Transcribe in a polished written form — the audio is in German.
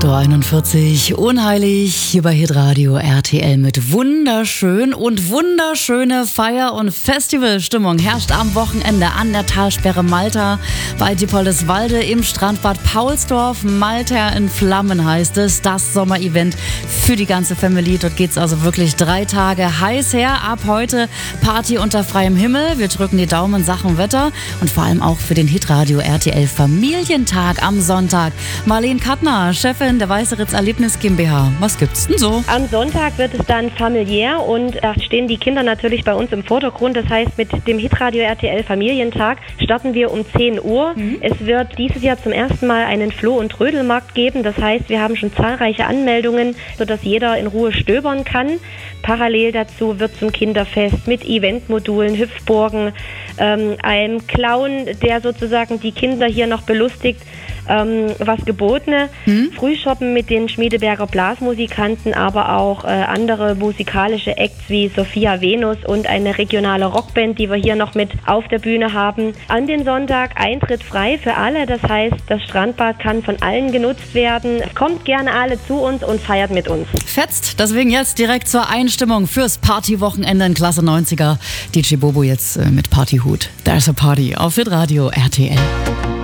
8.41 Uhr, unheilig, hier bei Hitradio RTL mit wunderschön und wunderschöne Feier- und Festivalstimmung herrscht am Wochenende an der Talsperre Malta bei Diepoldeswalde im Strandbad Paulsdorf. Malta in Flammen heißt es, das Sommerevent für die ganze Family. Dort geht's also wirklich 3 Tage heiß her. Ab heute Party unter freiem Himmel. Wir drücken die Daumen Sachen Wetter und vor allem auch für den Hitradio RTL Familientag am Sonntag. Marlene Kattner, Chefin der Weißeritz Erlebnis GmbH. Was gibt's denn so? Am Sonntag wird es dann familiär und da stehen die Kinder natürlich bei uns im Vordergrund. Das heißt, mit dem Hitradio RTL Familientag starten wir um 10 Uhr. Es wird dieses Jahr zum ersten Mal einen Floh- und Trödelmarkt geben. Das heißt, wir haben schon zahlreiche Anmeldungen, sodass jeder in Ruhe stöbern kann. Parallel dazu wird zum Kinderfest mit Eventmodulen, Hüpfburgen, einem Clown, der sozusagen die Kinder hier noch belustigt, was gebotene. Frühshoppen mit den Schmiedeberger Blasmusikanten, aber auch andere musikalische Acts wie Sophia Venus und eine regionale Rockband, die wir hier noch mit auf der Bühne haben. An den Sonntag Eintritt frei für alle, das heißt, das Strandbad kann von allen genutzt werden. Kommt gerne alle zu uns und feiert mit uns. Fetzt, deswegen jetzt direkt zur Einstimmung fürs Partywochenende in Klasse 90er. DJ Bobo jetzt mit Partyhut. There's a Party auf Hitradio RTL.